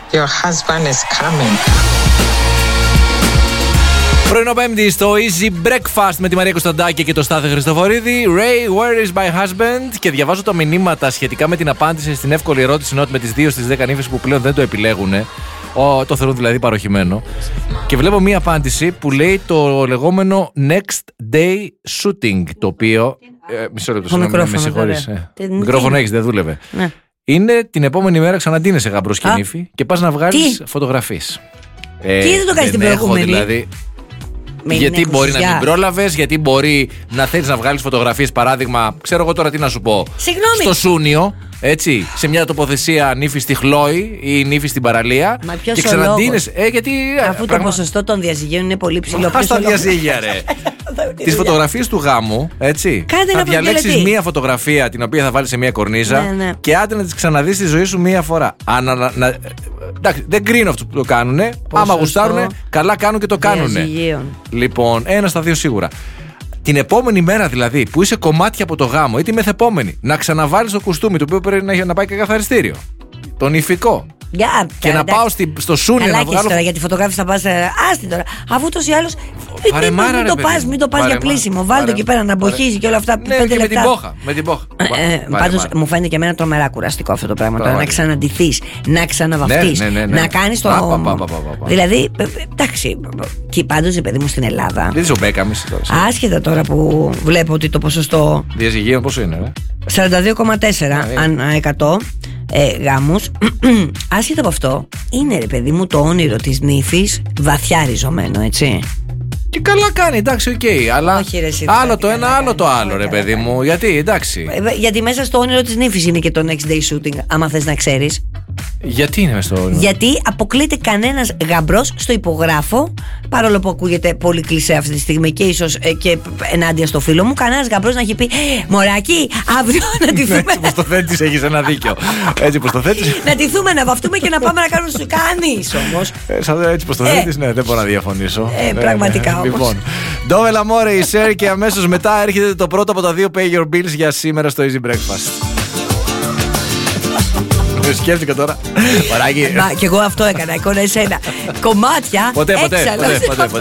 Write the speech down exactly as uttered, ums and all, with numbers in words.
Your husband is coming. Πρωινό Πέμπτη στο Easy Breakfast με τη Μαρία Κωνσταντάκη και το Στάθη Χριστοφορίδη. Ray, where is my husband? Και διαβάζω τα μηνύματα σχετικά με την απάντηση στην εύκολη ερώτηση Νότ με τις δύο στις δέκα νύφες που πλέον δεν το επιλέγουν. Ο, το θεωρούν δηλαδή παροχημένο. Και βλέπω μία απάντηση που λέει το λεγόμενο next day shooting. Το οποίο. Ε, μισό λεπτό, συγγνώμη, με συγχωρείς. Μικρόφωνο έχεις, δεν δούλευε. Ναι. Είναι την επόμενη μέρα ξαναντίνεσαι γαμπρός και νύφη και πας να βγάλεις φωτογραφίες. Ε, τι δεν το κάνεις την προηγούμενη? Δηλαδή, γιατί μπορεί να μην πρόλαβες, γιατί μπορεί να θέλεις να βγάλεις φωτογραφίες, παράδειγμα, ξέρω εγώ τώρα τι να σου πω. Συγγνώμη. Στο Σούνιο, έτσι, σε μια τοποθεσία νύφη στη Χλόη ή νύφη στην παραλία. Μα ποιος και ξαναντίνεσαι. Ε, γιατί, αφού πράγμα... το ποσοστό των διαζυγίων είναι πολύ ψηλό. Πας στα διαζύγια, ρε. Τις φωτογραφίες του γάμου, έτσι. Κάντε θα διαλέξεις μία φωτογραφία την οποία θα βάλεις σε μία κορνίζα, ναι, ναι. και άντε να τις ξαναδείς στη ζωή σου μία φορά. Αν, να, να, εντάξει, δεν κρίνω αυτό που το κάνουνε. Άμα γουστάρουνε, καλά κάνουν και το κάνουνε. Λοιπόν, ένα στα δύο σίγουρα. Την επόμενη μέρα δηλαδή που είσαι κομμάτια από το γάμο ή τη μεθεπόμενη, να ξαναβάλεις το κουστούμι, το οποίο πρέπει να, να πάει και καθαριστήριο. Το νηφικό. Yeah, και να πάω στη, στο Σούνιο να βγάλω. Τώρα, για τη φωτογράφηση θα πας. Άστι τώρα. Αφού ούτως ή άλλως. Μην, μην, μην το πας, μην το πας για πλήσιμο. Βάλτε το εκεί πέρα να μποχίζει και όλα αυτά. Ναι, και με την πόχα. Με την πόχα. Πάντως μου φαίνεται και εμένα τρομερά κουραστικό αυτό το πράγμα. Τώρα να ξαναντηθείς, να ξαναβαφτείς, να κάνεις το. Δηλαδή, εντάξει. Και πάντως, παιδί μου στην Ελλάδα. Δεν είσαι ο Μπέκαμις. Άσχετα τώρα που βλέπω ότι το ποσοστό. Διαζυγίων πόσο είναι, σαράντα δύο κόμμα τέσσερα ανά εκατό. Ε, γάμους. Άσχετα από αυτό, είναι ρε παιδί μου το όνειρο της νύφης βαθιά ριζωμένο, έτσι. Και καλά κάνει, εντάξει, οκ. Okay, αλλά όχι, ρε, άλλο το ένα, άλλο το άλλο, ρε παιδί μου. Γιατί, εντάξει. Ε, γιατί μέσα στο όνειρο της νύφης είναι και το next day shooting, άμα θες να ξέρεις. Γιατί είναι μέσα στο όνειρο? Γιατί αποκλείται κανένας γαμπρός στο υπογράφω. Παρόλο που ακούγεται πολύ κλισέ αυτή τη στιγμή και ίσως ε, και ενάντια στο φίλο μου, κανένας γαμπρός να έχει πει μωράκι, αύριο να τηθούμε. Έτσι πως το θέτεις, έχεις ένα δίκιο. Έτσι πως το θέτεις. Να τηθούμε, να βαφτούμε και να πάμε να κάνουμε. Κάνεις όμως. Ε, έτσι πως το θέτεις, ναι, δεν μπορώ να διαφωνήσω. Ε, πραγματικά όμως. Λοιπόν, Dove l'amore, η Σέρ, και αμέσως μετά έρχεται το πρώτο από τα δύο Pay Your Bills για σήμερα στο Easy Breakfast. Σκέφτηκα τώρα. Μα κι εγώ αυτό έκανα, εικόνα εσένα. Κομμάτια. Ποτέ, ποτέ, ποτέ, ποτέ.